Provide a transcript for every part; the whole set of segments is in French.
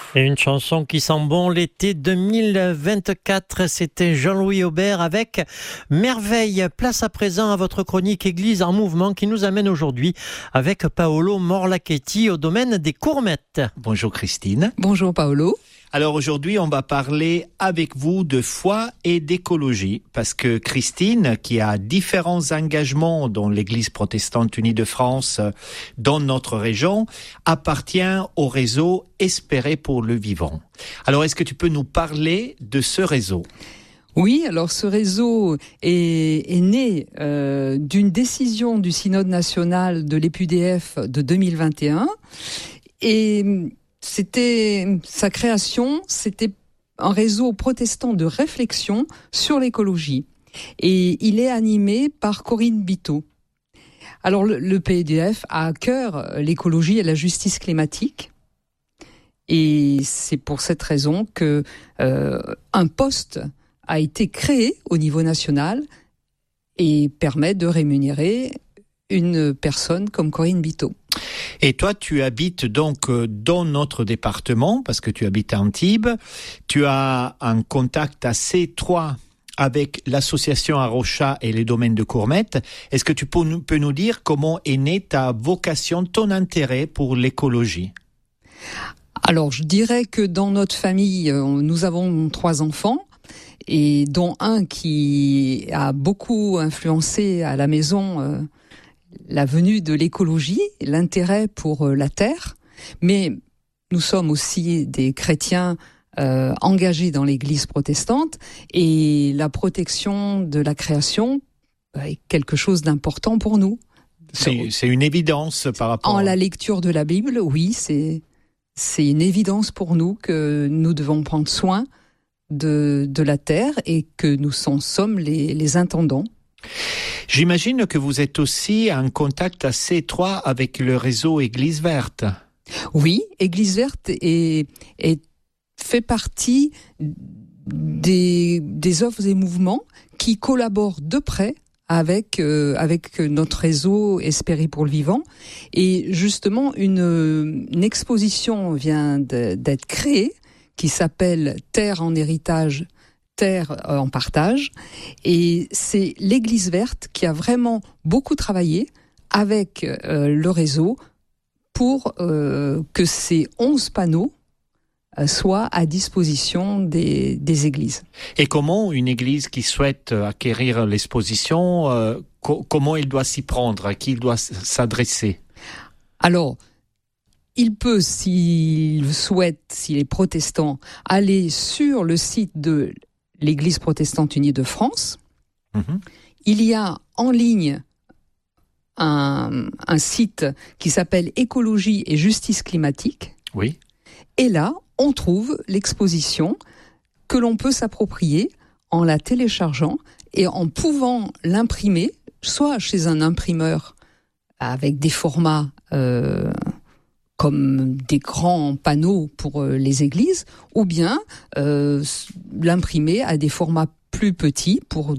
Et une chanson qui sent bon l'été 2024, c'était Jean-Louis Aubert avec Merveille. Place à présent à votre chronique Église en mouvement qui nous amène aujourd'hui avec Paolo Morlachetti au domaine des Courmettes. Bonjour Christine. Bonjour Paolo. Alors aujourd'hui, on va parler avec vous de foi et d'écologie parce que Christine, qui a différents engagements dans l'Église protestante unie de France, dans notre région, appartient au réseau Espérer pour le vivant. Alors, est-ce que tu peux nous parler de ce réseau ? Oui, alors ce réseau est né d'une décision du Synode national de l'EPUDF de 2021 et sa création, c'était un réseau protestant de réflexion sur l'écologie. Et il est animé par Corinne Biteau. Alors le PEDF a à cœur l'écologie et la justice climatique. Et c'est pour cette raison que un poste a été créé au niveau national et permet de rémunérer une personne comme Corinne Biteau. Et toi, tu habites donc dans notre département, parce que tu habites à Antibes. Tu as un contact assez étroit avec l'association Arocha et les domaines de Courmettes. Est-ce que tu peux nous dire comment est née ta vocation, ton intérêt pour l'écologie ? Alors, je dirais que dans notre famille, nous avons 3 enfants, et dont un qui a beaucoup influencé à la maison la venue de l'écologie, l'intérêt pour la terre, mais nous sommes aussi des chrétiens engagés dans l'Église protestante et la protection de la création est quelque chose d'important pour nous. C'est une évidence par rapport... En la lecture de la Bible, oui, c'est une évidence pour nous que nous devons prendre soin de la terre et que nous sommes les intendants. J'imagine que vous êtes aussi en contact assez étroit avec le réseau Église Verte. Oui, Église Verte fait partie des œuvres et mouvements qui collaborent de près avec notre réseau Espérer pour le vivant. Et justement, une exposition vient d'être créée qui s'appelle Terre en héritage, Terre en partage, et c'est l'Église Verte qui a vraiment beaucoup travaillé avec le réseau pour que ces 11 panneaux soient à disposition des églises. Et comment une église qui souhaite acquérir l'exposition, comment elle doit s'y prendre, à qui il doit s'adresser ? Alors, il peut, s'il souhaite, s'il est protestant, aller sur le site de l'Église protestante unie de France. Il y a en ligne un site qui s'appelle Écologie et justice climatique. Oui. Et là, on trouve l'exposition que l'on peut s'approprier en la téléchargeant et en pouvant l'imprimer, soit chez un imprimeur avec des formats comme des grands panneaux pour les églises, ou bien l'imprimer à des formats plus petits pour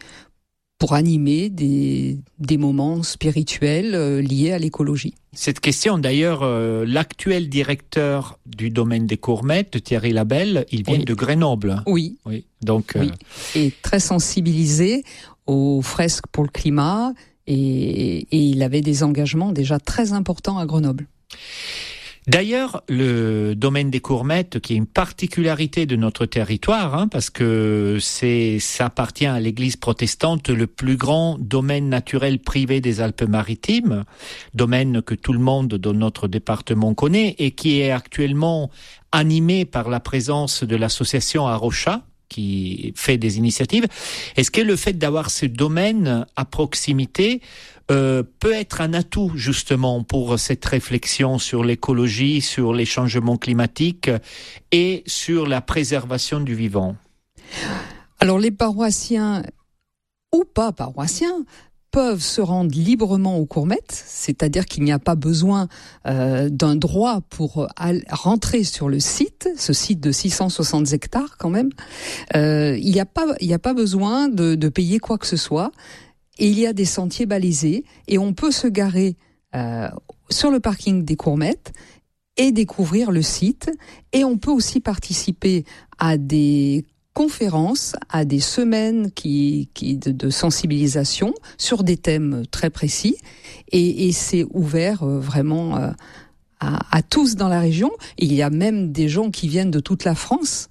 animer des moments spirituels liés à l'écologie. Cette question, d'ailleurs, l'actuel directeur du domaine des Courmettes, Thierry Labelle, il vient de Grenoble. Oui. Donc, oui. Et très sensibilisé aux fresques pour le climat, et il avait des engagements déjà très importants à Grenoble. D'ailleurs, le domaine des Courmettes, qui est une particularité de notre territoire, parce que ça appartient à l'Église protestante, le plus grand domaine naturel privé des Alpes-Maritimes, domaine que tout le monde dans notre département connaît et qui est actuellement animé par la présence de l'association Arocha, qui fait des initiatives. Est-ce que le fait d'avoir ce domaine à proximité peut être un atout justement pour cette réflexion sur l'écologie, sur les changements climatiques et sur la préservation du vivant ? Alors les paroissiens ou pas paroissiens peuvent se rendre librement aux Courmettes, c'est-à-dire qu'il n'y a pas besoin d'un droit pour rentrer sur le site, ce site de 660 hectares quand même. Il n'y a pas besoin de payer quoi que ce soit. Et il y a des sentiers balisés et on peut se garer sur le parking des Courmettes et découvrir le site. Et on peut aussi participer à des conférences, à des semaines de sensibilisation sur des thèmes très précis. Et c'est ouvert vraiment à tous dans la région. Et il y a même des gens qui viennent de toute la France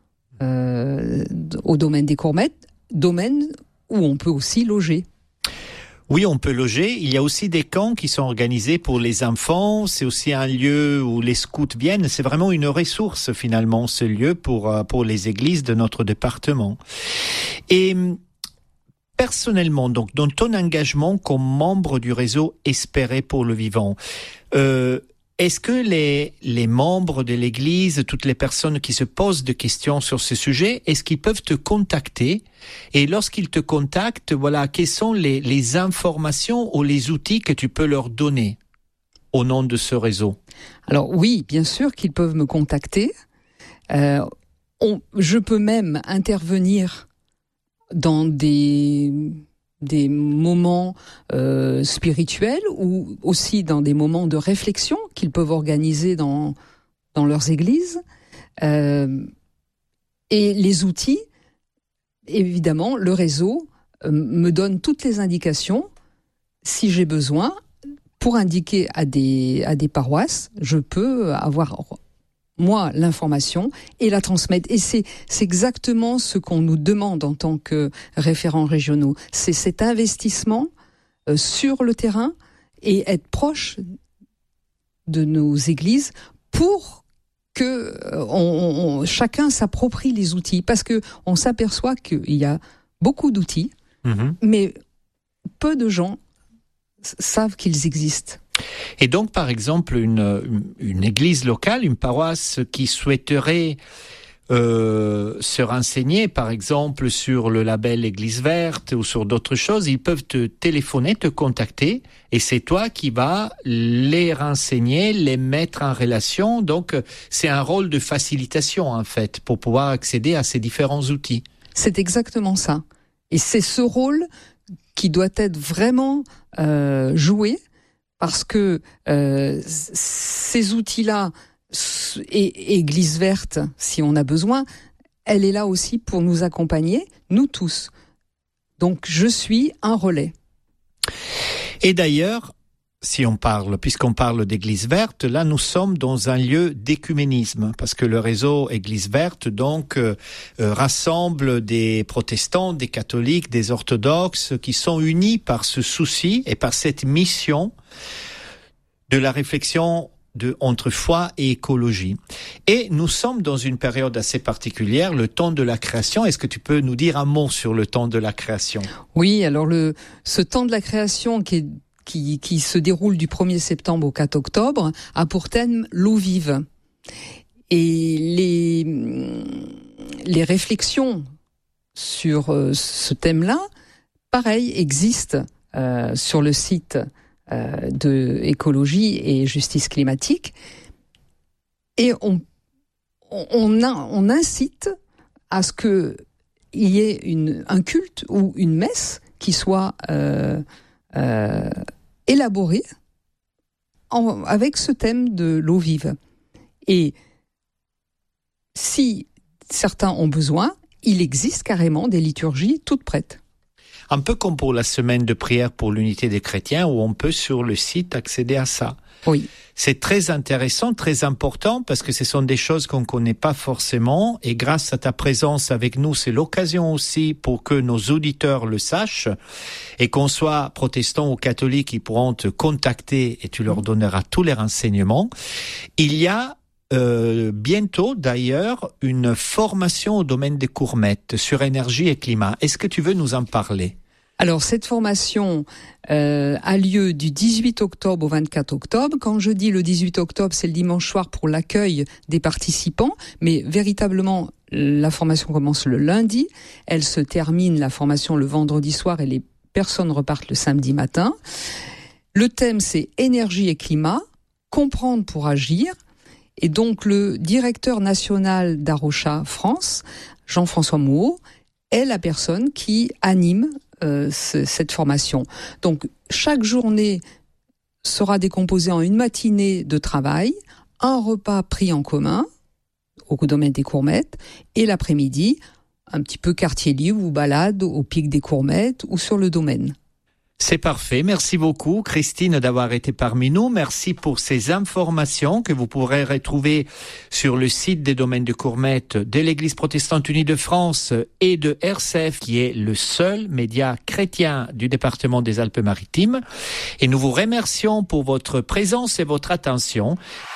au domaine des Courmettes, domaine où on peut aussi loger. Oui, on peut loger. Il y a aussi des camps qui sont organisés pour les enfants. C'est aussi un lieu où les scouts viennent. C'est vraiment une ressource, finalement, ce lieu pour les églises de notre département. Et personnellement, donc, dans ton engagement comme membre du réseau Espérer pour le vivant, est-ce que les membres de l'Église, toutes les personnes qui se posent des questions sur ce sujet, est-ce qu'ils peuvent te contacter? Et lorsqu'ils te contactent, voilà, quelles sont les informations ou les outils que tu peux leur donner au nom de ce réseau? Alors oui, bien sûr qu'ils peuvent me contacter. Je peux même intervenir dans des moments spirituels ou aussi dans des moments de réflexion qu'ils peuvent organiser dans leurs églises. Et les outils, évidemment, le réseau me donne toutes les indications. Si j'ai besoin, pour indiquer à des paroisses, je peux avoir moi l'information et la transmettre. Et c'est exactement ce qu'on nous demande en tant que référents régionaux. C'est cet investissement sur le terrain et être proche de nos églises pour que chacun s'approprie les outils. Parce que on s'aperçoit qu'il y a beaucoup d'outils, mais peu de gens savent qu'ils existent. Et donc, par exemple, une église locale, une paroisse qui souhaiterait se renseigner, par exemple, sur le label Église verte ou sur d'autres choses, ils peuvent te téléphoner, te contacter, et c'est toi qui vas les renseigner, les mettre en relation. Donc, c'est un rôle de facilitation, en fait, pour pouvoir accéder à ces différents outils. C'est exactement ça. Et c'est ce rôle qui doit être vraiment joué, parce que ces outils-là, et Église verte, si on a besoin, elle est là aussi pour nous accompagner, nous tous. Donc je suis un relais. Et d'ailleurs, puisqu'on parle d'Église verte, là nous sommes dans un lieu d'écuménisme, parce que le réseau Église verte donc rassemble des protestants, des catholiques, des orthodoxes qui sont unis par ce souci et par cette mission de la réflexion entre foi et écologie. Et nous sommes dans une période assez particulière, le temps de la création. Est-ce que tu peux nous dire un mot sur le temps de la création? Oui, alors ce temps de la création qui se déroule du 1er septembre au 4 octobre a pour thème l'eau vive. Et les réflexions sur ce thème-là, pareil, existent sur le site de écologie et justice climatique, et on incite à ce que il y ait un culte ou une messe qui soit élaborée avec ce thème de l'eau vive. Et si certains ont besoin, il existe carrément des liturgies toutes prêtes. Un peu comme pour la semaine de prière pour l'unité des chrétiens, où on peut sur le site accéder à ça. Oui. C'est très intéressant, très important, parce que ce sont des choses qu'on ne connaît pas forcément, et grâce à ta présence avec nous, c'est l'occasion aussi pour que nos auditeurs le sachent, et qu'on soit protestants ou catholiques, ils pourront te contacter et tu leur donneras tous les renseignements. Il y a bientôt d'ailleurs une formation au domaine des Courmettes sur énergie et climat. Est-ce que tu veux nous en parler? Alors cette formation a lieu du 18 octobre au 24 octobre. Quand je dis le 18 octobre, c'est le dimanche soir pour l'accueil des participants, mais véritablement la formation commence le lundi, elle se termine la formation le vendredi soir et les personnes repartent le samedi matin. Le thème c'est énergie et climat, comprendre pour agir. Et donc le directeur national d'Arocha France, Jean-François Mouot, est la personne qui anime cette formation. Donc chaque journée sera décomposée en une matinée de travail, un repas pris en commun au domaine des Courmettes, et l'après-midi, un petit peu quartier libre ou balade au pic des Courmettes ou sur le domaine. C'est parfait. Merci beaucoup, Christine, d'avoir été parmi nous. Merci pour ces informations que vous pourrez retrouver sur le site des domaines de Courmettes de l'Église protestante unie de France et de RCF, qui est le seul média chrétien du département des Alpes-Maritimes. Et nous vous remercions pour votre présence et votre attention.